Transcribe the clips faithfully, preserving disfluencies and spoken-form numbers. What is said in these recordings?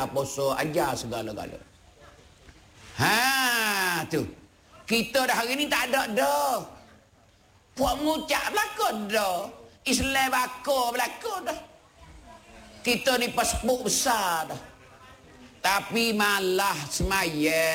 puasa, ajar segala-gala. Ha tu. Kita dah hari ni tak ada dah. Puak ngucap belaka dah. Islam bakar belaka dah. Kita ni passport besar dah. Tapi malah semaya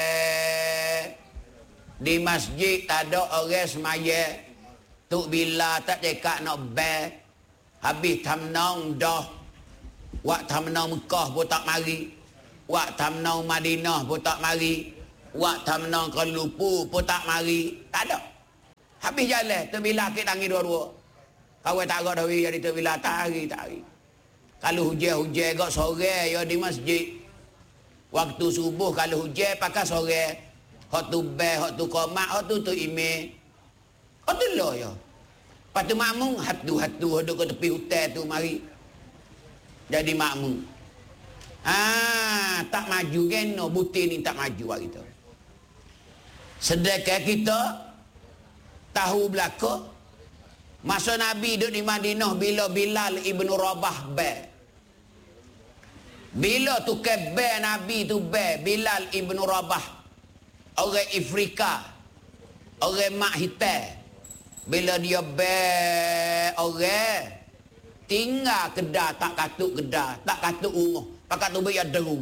di masjid tak ada orang semaya. Tuk bila tak cekak nak bel. Habis tamnang dah. Wak tamnang Mekah pun tak mari. Wak tamnang Madinah pun tak mari. Wak tamnang Kuala Lumpur pun tak mari. Tak ada. Habis jalan. Tuk bila kita tangi dua-dua. Kawan tak agak dah jadi tuk bila tak hari, tak hari. Kalau hujan-hujan agak sore ya di masjid. Waktu subuh kalau hujan pakai sore. Hak tu bel, hak tu komak, hak tu tu email. Hak tu lah ya. Lepas tu makmum, hatu-hatu duduk ke tepi hutan tu mari. Jadi makmum. Ah, tak maju kan, no, butir ni tak maju hari tu. Sedangkan kita tahu belaka masa Nabi duduk di Madinah bila Bilal ibnu Rabah bel. Bila tu ke bel Nabi tu bel Bilal ibnu Rabah. Orang Afrika. Orang mak hitam. Bila dia bel orang tinggal kedah tak katuk kedah, tak katuk rumah. Pakat tu bayar deru.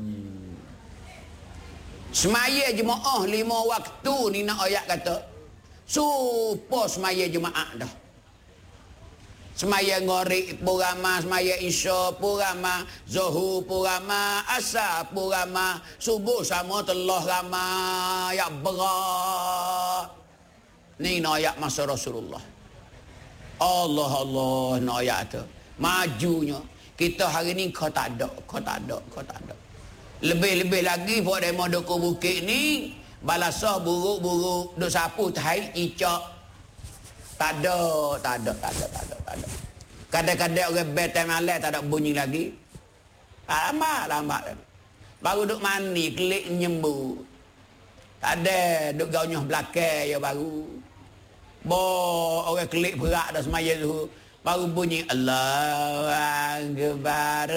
Semaya jemaah lima waktu ni nak ayat kata. Supo semaya jemaah dah. Semaya ngorek pun ramah, semaya isya pun ramah, zuhur pun ramah, asar pun ramah, subuh sama telah ramah, ya berat. Ni nak masa Rasulullah. Allah Allah nak ayat tu. Majunya. Kita hari ni kau tak ada, kau tak ada, kau tak ada. Lebih-lebih lagi buat demo doko bukit ni, balasah buruk-buruk, duk sapu tahai icak. Tak ada, tak ada, tak ada, tak ada, tak ada. Kadang-kadang orang betai malam tak ada bunyi lagi. Lambat, lambat. Baru duk mani, klik nyembu. Tak ada, duk gaunyah belakang ya baru. Bo, orang klik berat dah semaya tu. Baru bunyi Allahu Akbar,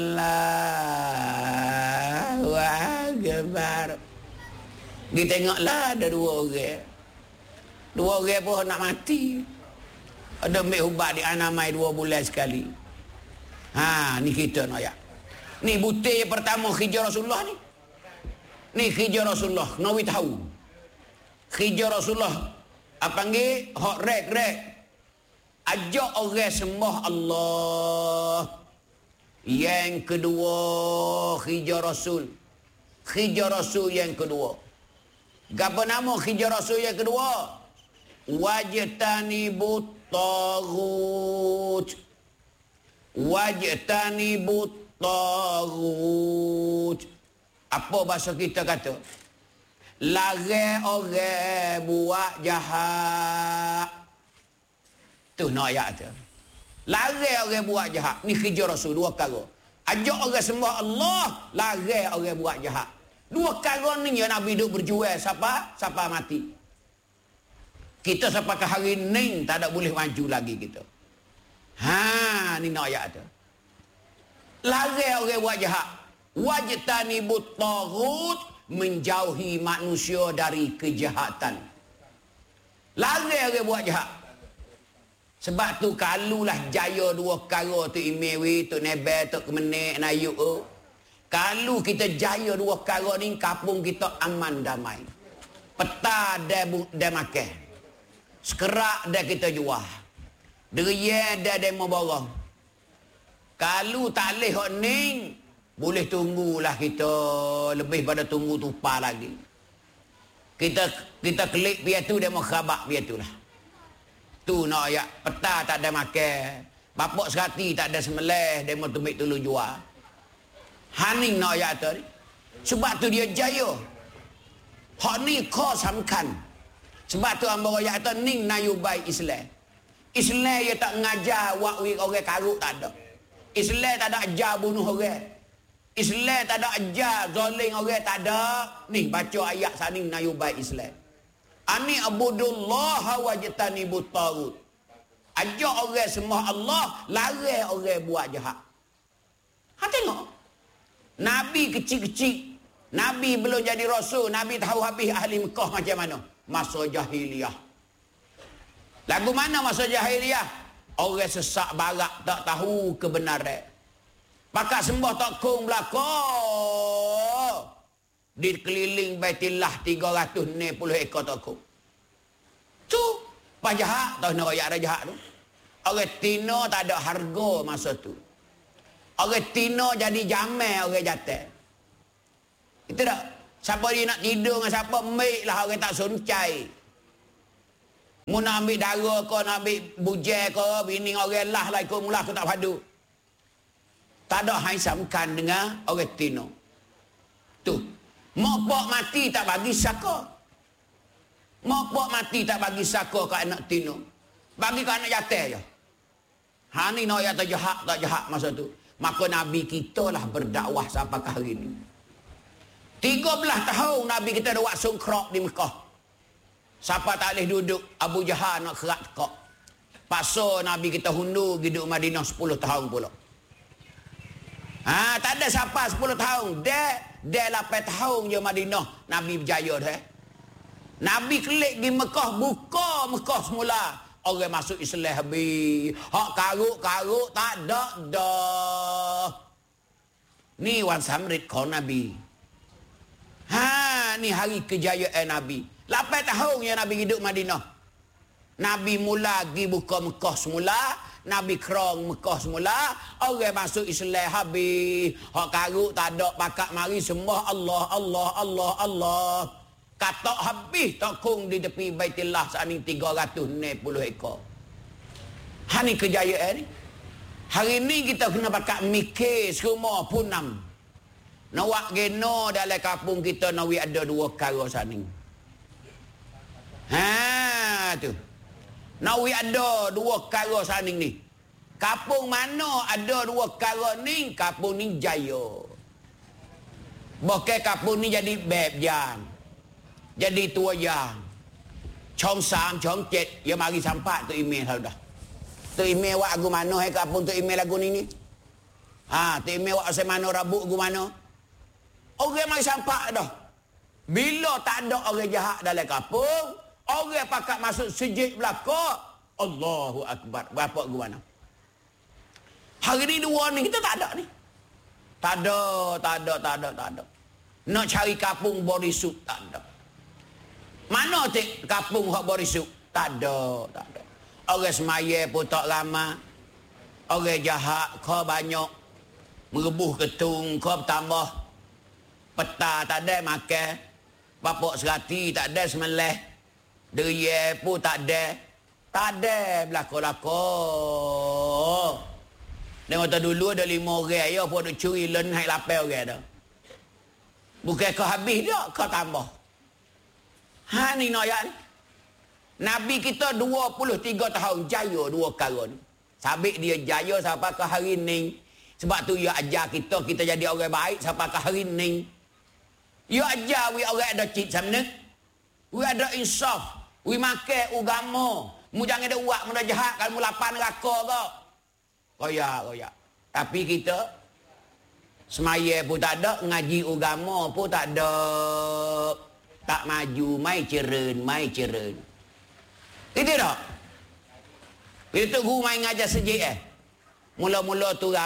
Allahu Akbar. Kita tengoklah ada dua orang. Dua orang pun nak mati. Ada ambil ubat di Anamai dua bulan sekali. Ha, ni kita nak ya. Ni butir yang pertama hijrah Rasulullah ni. Ni hijrah Rasulullah, nawi tahu. Hijrah Rasulullah apa panggil hok rek-rek. Ajak orang sembah Allah. Yang kedua hijrah Rasul. Hijrah Rasul yang kedua. Apa nama hijrah Rasul yang kedua? Wajtanibut taghut. Wajtanibut taghut. Apa bahasa kita kata? Larang orang buat jahat. Tu nak ayat tu. Larang orang buat jahat. Ni hijrah Rasul dua perkara. Ajak orang sembah Allah, larang orang buat jahat. Dua perkara ni yang Nabi duk berjual siapa? Siapa mati. Kita sampai ke hari ni tak ada boleh maju lagi kita. Ha, ni nak ayat tu. Larang orang buat jahat. Wajtanibut taghut, menjauhi manusia dari kejahatan. Larang orang buat jahat. Sebab tu kalulah jaya dua perkara tu Imewi, tu Nebel, tu Kemenik, Nayuk tu. Kalau kita jaya dua perkara ni, kampung kita aman damai. Peta dia, dia makan. Sekerak dia kita jual. Deraya dia demo borong. Kalau tak boleh hak ni, boleh tunggulah kita lebih pada tunggu tupa lagi. Kita kita klik biar tu demo khabak biar tu lah. Tu nak ayat peta tak ada makan. Bapak serati tak ada semelih, dia mau tumbik tulu jual. Haning nak ayat tu. Sebab tu dia jaya. Hak ni kau samkan. Sebab tu ambo ayat tu ning nayubai Islam. Islam dia tak ngajar wak orang karuk tak ada. Islam tak ada ajar bunuh orang. Islam tak ada ajar zalim orang tak ada. Ni baca ayat saning nayubai Islam. Ani abudullah wajtanibut taghut. Ajak orang sembah Allah, larang orang buat jahat. Ha tengok. Nabi kecil-kecil. Nabi belum jadi rasul. Nabi tahu habis ahli Mekah macam mana. Masa jahiliah. Lagu mana masa jahiliah? Orang sesak barak tak tahu kebenaran. Pakat sembah tokong belakang. Di keliling Baitillah tiga ratus enam puluh ekor tokong. Tu. Pas jahat. Tahu nak rakyat ada jahat tu. Orang Tino tak ada harga masa tu. Orang Tino jadi jamai orang jatuh. Itu tak? Siapa dia nak tidur dengan siapa, ambil lah orang tak suncai. Mu nak ambil darah kau, nak ambil bujai kau, bini orang lah lah ikut mula aku tak padu. Tak ada hai samkan dengan orang Tino. Tu. Mak pak mati tak bagi saka. Mak pak mati tak bagi saka ke anak Tino. Bagi ke anak jatuh je. Ha ni nak tak jahat, tak jahat masa tu. Maka Nabi kita lah berdakwah sampai ke hari ni. tiga belas tahun Nabi kita ada buat sungkrok di Mekah. Siapa tak boleh duduk, Abu Jahal nak kerak tekak. Paksa Nabi kita hundur hidup Madinah sepuluh tahun pula. Ha, tak ada siapa sepuluh tahun. Dia, dia lapan tahun je Madinah. Nabi berjaya dah. Nabi kelik di Mekah, buka Mekah semula. Orang masuk Islam habis. Hak karuk-karuk tak ada dah. Ni Wan Samrit kau Nabi. Ha, ni hari kejayaan Nabi. lapan tahun yang Nabi hidup Madinah. Nabi mula pergi buka Mekah semula. Nabi kerong Mekah semula. Orang masuk Islam habis. Hak karuk tak ada. Pakat mari sembah Allah, Allah, Allah, Allah. Katak habis tokong di tepi Baitillah saat ini tiga ratus enam puluh ekor. Ha ni kejayaan ni. Hari ni kita kena pakat mikir semua punam. Nawak geno dalam kampung kita nawi ada dua perkara saat ni. Ha tu. Nawi ada dua perkara saat ni. Kampung mana ada dua perkara ni, kampung ni jaya. Bukan kampung ni jadi bebjan. Jadi tua yang Chong Sam, Chong Jet, ya mari sampai tu email dah. Tu email wak aku mana hai kapun tu email lagu ni ni. Ha, tu email wak saya mana rabuk aku mana. Orang mari sampai dah. Bila tak ada orang jahat dalam kapung, orang pakat masuk sejid belakang, Allahu Akbar. Berapa aku mana? Hari ni dua ni kita tak ada ni. Tak ada, tak ada, tak ada, tak ada. Nak cari kapung borisuk tak ada. Mana tik kapung hak borisuk? Tak ada, tak ada. Orang semaya pun tak lama. Orang jahat kau banyak. Merebuh ketung kau bertambah. Peta tak ada makan. Bapak serati tak ada semelih. Deria pun tak ada. Tak ada belakang-belakang. Dia kata dulu ada lima orang ya pun duk curi len hai lapan orang dah. Bukan kau habis dah, kau tambah. Ha ni noyak ni. Nabi kita dua puluh tiga tahun jaya dua perkara ni. Sabik dia jaya sampai ke hari ni. Sebab tu dia ajar kita, kita jadi orang baik sampai ke hari ni. Dia ajar we orang ada cit samnek. We ada insaf. We makan agama. Mu jangan ada uak, mu dah jahat kalau mu lapan neraka ke. Royak, royak. Tapi kita semaya pun tak ada, ngaji agama pun tak ada. Tak maju, mai ceren, mai ceren. Itu tak? Itu guru main ngajar sejik eh. Mula-mula tu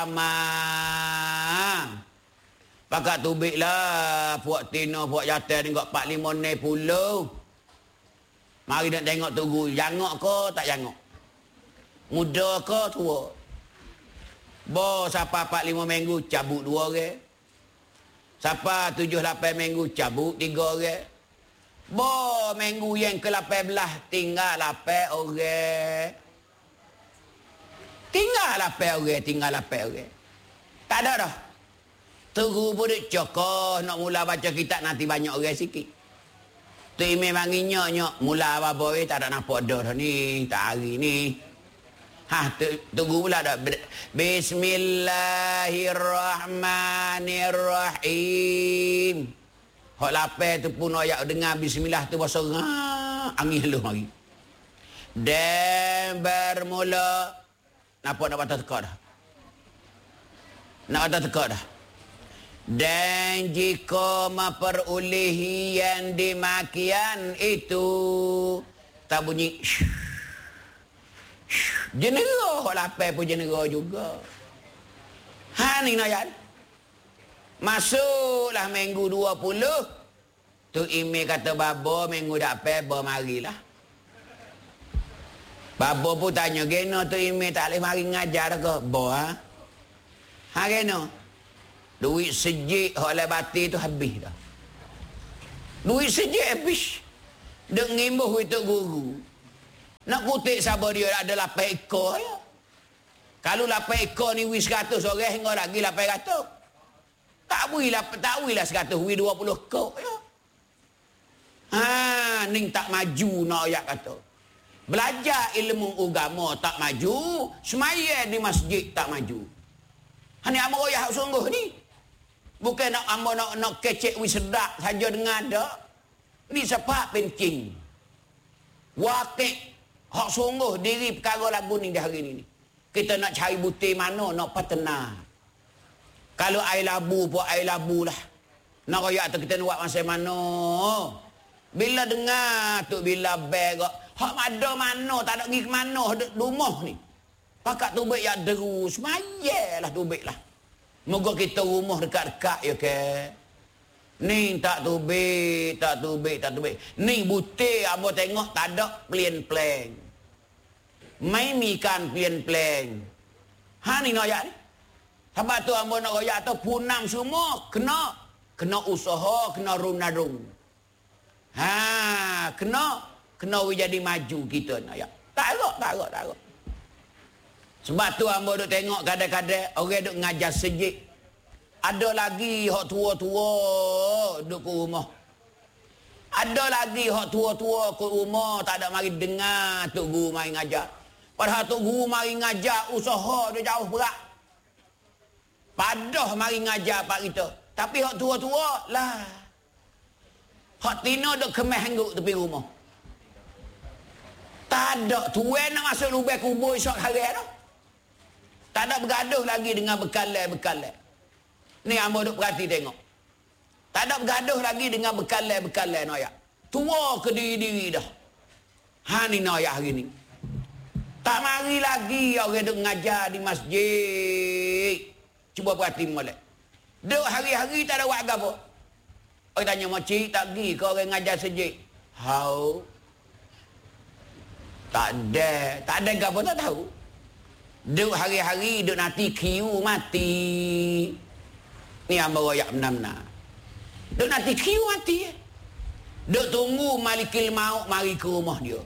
ramah. Pakat tubik lah. Puak Tino, puak Jatah tengok empat lima enam puluh. Mari nak tengok tu guru. Jangok ke tak jangok? Muda ke tua? Bo siapa empat lima minggu cabut dua orang. Siapa tujuh lapan minggu cabut tiga orang. Bo minggu yang ke lapan belas tinggal lapan orang. Tinggal lapan orang, tinggal lapan orang. Tak ada dah. Tunggu pun duk cokoh nak mula baca kitab nanti banyak orang sikit. Tu email bagi nyok-nyok mula apa-apa eh tak ada nampak dah ni, tak hari ni. Ha, tunggu pula dah. Bismillahirrahmanirrahim. Hak lapan tu pun ayat dengar bismillah tu bahasa ngah, angin lu mari. Dan bermula nampak nak batas teka dah. Nak batas teka dah. Dan jika memperolehi yang demikian itu, tak bunyi shh, shh, jenera lapar pun jenera juga. Ha ni nayan. Masuklah minggu dua puluh. Tu email kata babo minggu dak pe ba marilah. Babo pun tanya geno tu email tak boleh mari ngajar ke? Bo ha. Ha geno. Duit sejik hak lai bati tu habis dah. Duit sejik habis. Dek ngimbuh itu guru. Nak kutik sabar dia ada lapan ekor ya. Kalau lapan ekor ni wis seratus orang hingga lagi lapan ratus. Tak wui lah, tak wui lah seratus, wui dua puluh ekor ya. Ha, ning tak maju nak ayat kata. Belajar ilmu agama tak maju, semaya di masjid tak maju. Hani ambo ayat sungguh ni. Bukan nak ambo nak nak kecek wis sedak saja dengan dak. Ni sebab penting. Wakil hak sungguh diri perkara lagu ni di hari ni. Kita nak cari bukti mana nak partner. Kalau air labu pun air labu lah. Nak royak tu kita nak buat masa mana. Bila dengar tu bila beg. Hak ada mana tak ada pergi ke mana rumah ni. Pakat tubik yang deru. Semayalah tubik lah. Moga kita rumah dekat-dekat ya ke. Ni tak tubik, tak tubik, tak tubik. Ni butir abang tengok tak ada plan-plan. Mai mikan plan-plan. Ha ni nak ayat ni. Sebab tu abang nak ayat tu punam semua kena kena usaha, kena runarung. Ha, kena kena jadi maju kita nak ayat. Tak agak, tak agak, tak agak. Sebab tu hamba duk tengok kadang-kadang orang duk ngajar sejik. Ada lagi hak tua-tua duk ke rumah. Ada lagi hak tua-tua ke rumah tak ada mari dengar tok guru mari ngajar. Padahal tok guru mari ngajar usaha dia jauh berat. Padah mari ngajar pak kita. Tapi hak tua-tua lah. Hak tino duk kemeh hangguk tepi rumah. Tak ada tuan nak masuk lubang kubur esok hari dah. Tak ada bergaduh lagi dengan bekalai-bekalai. Ni hamba duk perhati tengok. Tak ada bergaduh lagi dengan bekalai-bekalai noyak. Tua ke diri-diri dah. Ha ni noyak hari ni. Tak mari lagi orang duk ngajar di masjid. Cuba perhati molek. Duk hari-hari tak ada buat apa. Orang tanya makcik tak pergi ke orang ngajar sejik. How? Tak ada. Tak ada apa tak tahu. Duk hari-hari duk nanti kiu mati. Ni hamba royak benar-benar. Duk nanti kiu mati. Duk tunggu malikil maut mari ke rumah dia.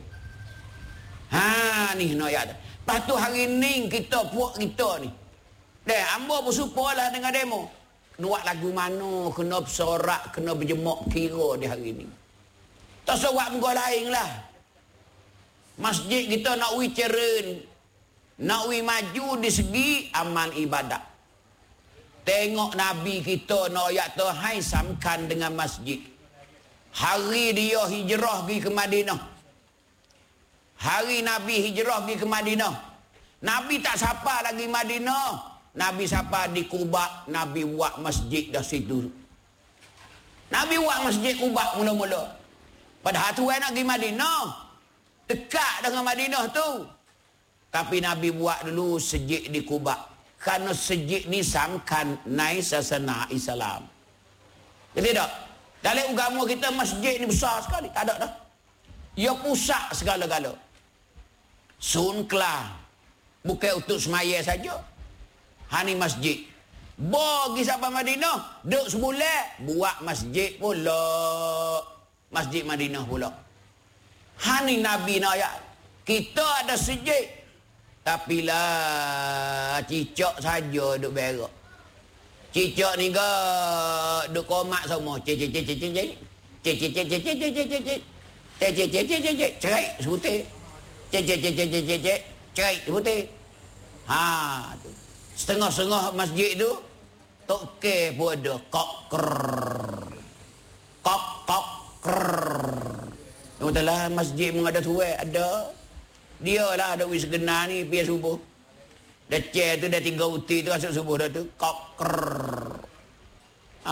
Ha ni nak ayat. Lepas tu hari ni kita puak kita ni. Deh hamba bersupalah dengan demo. Kena buat lagu mana, kena bersorak, kena berjemak kira di hari ni. Tak sebuat muka lain lah. Masjid kita nak wi ceren. Nak wi maju di segi amal ibadah. Tengok Nabi kita nak ayat tu hai samkan dengan masjid. Hari dia hijrah pergi ke Madinah. Hari Nabi hijrah pergi ke Madinah. Nabi tak sapa lagi Madinah. Nabi sapa di Kuba. Nabi buat masjid dah situ. Nabi buat masjid Kuba mula-mula. Padahal tu nak pergi Madinah. Dekat dengan Madinah tu. Tapi Nabi buat dulu sejid di Kuba. Karena sejid ni samkan naik sasana Islam. Jadi tak? Dalam agama kita masjid ni besar sekali. Tak ada dah. Ia pusat segala-gala. Sunklah. Bukan untuk semaya saja. Hani masjid. Bagi sampai Madinah. Duk sebulan. Buat masjid pula. Masjid Madinah pula. Hani Nabi nak ayat. Kita ada sejid. Tapi lah cicak saja duk berak. Cicak ni ke duk komak semua. Cik cik cik cik cik cik. Cik cik cik cik cik cik cik cik. Cik cik cik cik cik cik. Cerai sebutir. Cik cik cik cik cik cik. Cerai sebutir. Ha tu. Setengah-setengah masjid tu tok ke pun ada kok krrr. Kok kok krrr. Betul lah masjid mengada tuai ada. Dia lah ada wis genah ni pergi subuh. Dah chair tu dah tiga uti tu asal subuh dah tu. Kok krrr.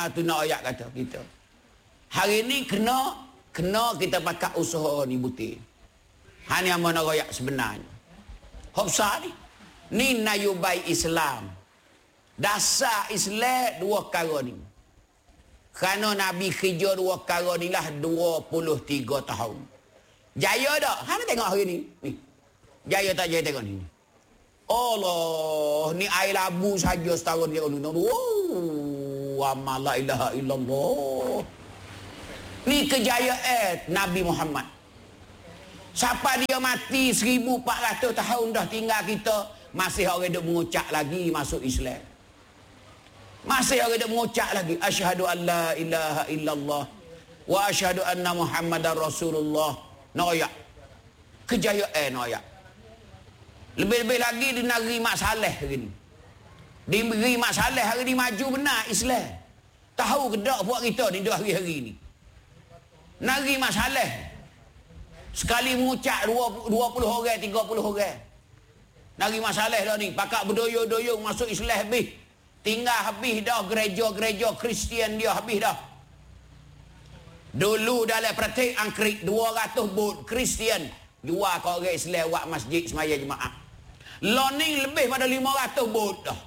tu nak ayat kata kita. Hari ni kena kena kita pakai usaha ni butir. Ha ni amun ayat sebenarnya. Hok besar ni. Ni nayubai Islam. Dasar Islam dua perkara ni. Kerana Nabi kerja dua perkara ni lah dua puluh tiga tahun. Jaya tak? Ha tengok hari ni. Ni. Jaya tak jaya tengok ni. Allah, ni air labu saja setahun dia dulu. Oh, amal la ilaha illallah. Ni kejayaan Nabi Muhammad. Siapa dia mati seribu empat ratus tahun dah tinggal kita, masih orang duk mengucap lagi masuk Islam. Masih orang duk mengucap lagi asyhadu an la ilaha illallah wa asyhadu anna Muhammadar Rasulullah. Noyak. Kejayaan noyak. Lebih-lebih lagi di negeri Mak Saleh hari ni. Di negeri Mak Saleh hari ni maju benar Islam. Tahu ke tak buat kita ni dua hari-hari ni. Negeri Mak Saleh. Sekali mengucap dua puluh orang, tiga puluh orang. Negeri Mak Saleh dah ni. Pakak berdoyong-doyong masuk Islam habis. Tinggal habis dah gereja-gereja Kristian dia habis dah. Dulu dalam praktik angkrik dua ratus bot Kristian jual ke orang Islam buat masjid semaya jemaah. Loning lebih pada lima ratus bot dah.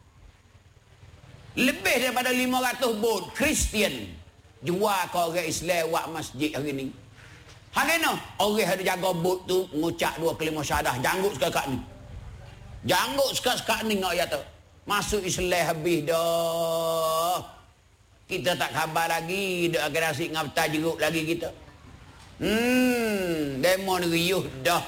Lebih daripada lima ratus bot Kristian jual ke orang Islam buat masjid hari ni. Hari ni orang ada jaga bot tu mengucap dua kelima syahadah. Janggut sekat ni. Janggut sekat-sekat ni nak ayat tu. Masuk Islam habis dah. Kita tak khabar lagi. Dia akan asyik ngapta jeruk lagi kita. Hmm, demo ni riuh dah.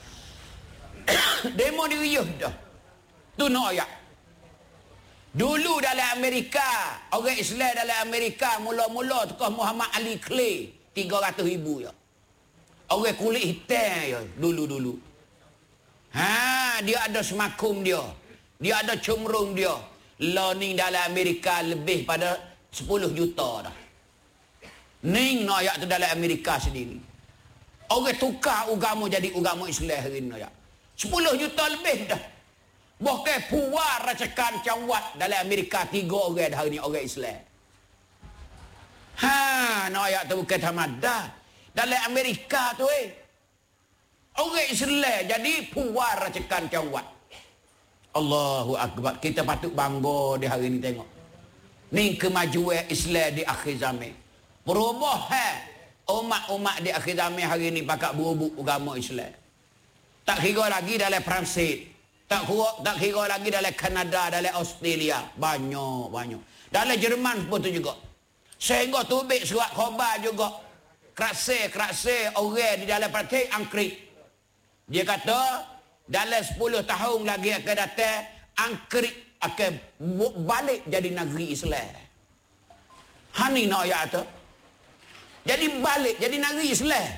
Demo ni riuh dah. Tu nak ayat. Dulu dalam Amerika, orang Islam dalam Amerika mula-mula tukar Muhammad Ali Clay tiga ratus ribu ya. Orang kulit hitam ya dulu-dulu. Ha, dia ada semakum dia. Dia ada cumrung dia. Learning dalam Amerika lebih pada sepuluh juta dah. Ning nak ayat tu dalam Amerika sendiri. Orang tukar agama jadi agama Islam hari ni ayat. sepuluh juta lebih dah. Bahkan puar racakan cawat dalam Amerika tiga orang dah hari ni orang Islam. Ha, nak ayat tu bukan tamadah. Dalam Amerika tu eh. Orang Islam jadi puar racakan cawat. Allahu Akbar. Kita patut bangga di hari ni tengok. Ni kemajuan Islam di akhir zaman. Perubahan umat-umat di akhir zaman hari ni pakak berubuk agama Islam. Tak kira lagi dalam Perancis. Tak kira, tak kira lagi dalam Kanada, dalam Australia. Banyak, banyak. Dalam Jerman pun tu juga. Sehingga tubik surat khabar juga. Kerasa-kerasa orang di dalam praktik angkrik. Dia kata, dalam sepuluh tahun lagi akan datang, angkrik akan balik jadi negeri Islam. Hani nak ayat tu. Jadi balik jadi negeri Islam.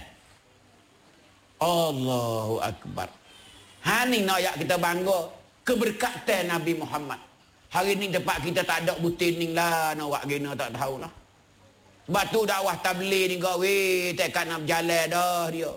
Allahu Akbar. Hani nak ayat kita bangga keberkatan Nabi Muhammad. Hari ni tempat kita tak ada butin ni lah. Nak buat gina tak tahu lah. Batu dakwah tabligh ni kau weh. Tekat nak berjalan dah dia.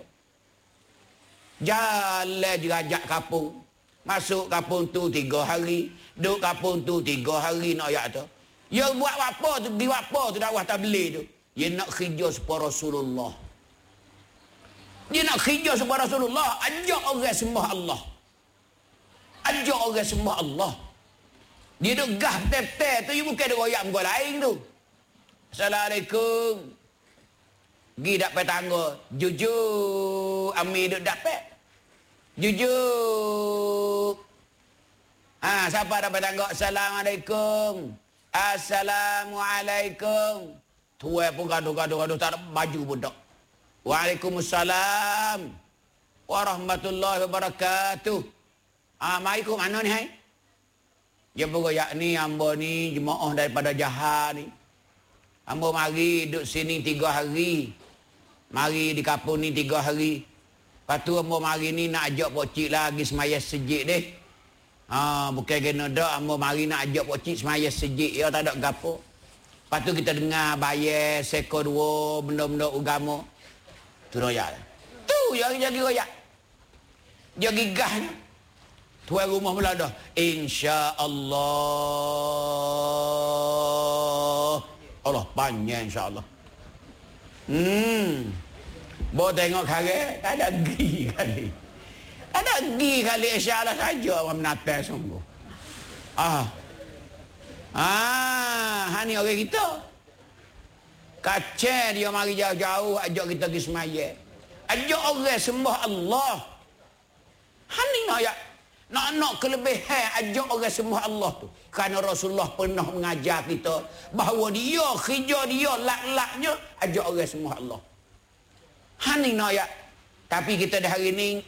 Jalan jerajak kapung. Masuk kapung tu tiga hari. Duduk kapung tu tiga hari nak ayat tu. Ya buat apa tu, di apa tu dakwah tabligh tu. Dia nak kerja supaya Rasulullah. Dia nak kerja supaya Rasulullah. Ajak orang sembah Allah. Ajak orang sembah Allah. Dia duk gah tep-tep tu. Dia bukan dia royak muka lain tu. Assalamualaikum. Pergi dapat tangga. Jujur. Amir duk dapat. Jujur. Ah, ha, siapa dapat tangga? Assalamualaikum. Assalamualaikum. Tuai pun gaduh-gaduh-gaduh tak ada baju budak. Waalaikumsalam. Warahmatullahi wabarakatuh. Ah, mari ke mana ni hai? Dia bergoyak ni hamba ni jemaah daripada Jahar ni. Hamba mari duduk sini tiga hari. Mari di kampung ni tiga hari. Lepas tu hamba mari ni nak ajak pokcik lagi semaya sejik deh. Ah, bukan kena dak hamba mari nak ajak pokcik semaya sejik ya tak ada gapo. Lepas tu kita dengar bayar seko dua benda-benda agama. Tu royak. Tu yang jadi royak. Dia gigahnya. Tuan rumah mula dah. InsyaAllah. Allah panjang insya-Allah. Hmm. Bawa tengok kare, tak ada gi kali. Ada gi kali insya-Allah saja orang menatang sungguh. Ah. Ah, hani orang kita. Kacau dia mari jauh-jauh ajak kita pergi semaya. Ajak orang sembah Allah. Hani nak ya nak-nak kelebihan ajak orang sembah Allah tu. Kerana Rasulullah pernah mengajar kita bahawa dia kerja dia lak-laknya ajak orang sembah Allah. Hani nak ya. Tapi kita dah hari ni